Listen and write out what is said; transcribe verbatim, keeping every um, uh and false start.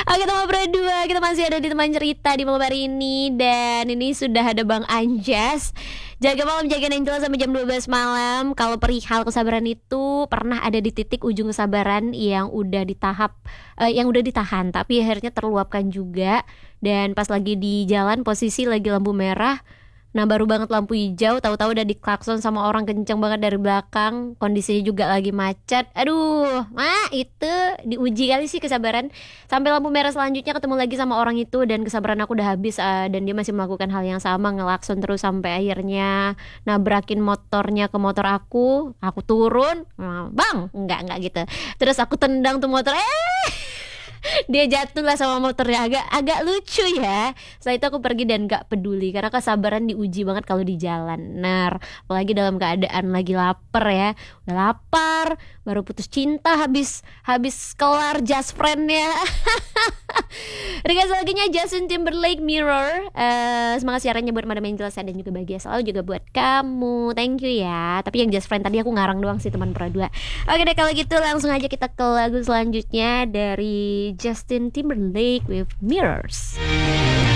Oke teman berdua, kita masih ada di teman cerita di malam hari ini. Dan ini sudah ada Bang Anjas. Jaga malam, jaga Angel sampai jam dua belas malam. Kalau perihal kesabaran itu, pernah ada di titik ujung kesabaran yang udah di tahap uh, yang udah ditahan, tapi akhirnya terluapkan juga. Dan pas lagi di jalan, posisi lagi lampu merah, nah baru banget lampu hijau, tahu-tahu udah diklakson sama orang kenceng banget dari belakang. Kondisinya juga lagi macet. Aduh, mah itu diuji kali sih kesabaran. Sampai lampu merah selanjutnya ketemu lagi sama orang itu dan kesabaran aku udah habis, uh, dan dia masih melakukan hal yang sama, ngelakson terus sampai akhirnya nabrakin motornya ke motor aku. Aku turun, bang, enggak enggak gitu. Terus aku tendang tuh motor, eh dia jatuh lah sama motornya. Agak agak lucu ya. Setelah itu aku pergi dan gak peduli karena kesabaran diuji banget kalau di jalan. Nah, apalagi dalam keadaan lagi lapar ya. Udah lapar, baru putus cinta, habis habis kelar just friend-nya. Request lagunya Justin Timberlake, Mirror. uh, Semangat siarannya buat Madam Angel dan juga bahagia selalu juga buat kamu. Thank you ya. Tapi yang just friend tadi aku ngarang doang sih teman perdua. Oke deh kalau gitu langsung aja kita ke lagu selanjutnya dari Justin Timberlake with Mirrors.